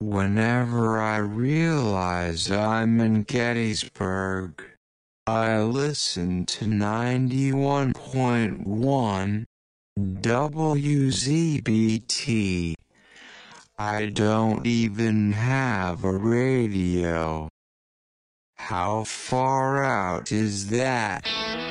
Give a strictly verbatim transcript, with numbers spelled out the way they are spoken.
Whenever I realize I'm in Gettysburg, I listen to ninety-one point one W Z B T. I don't even have a radio. How far out is that?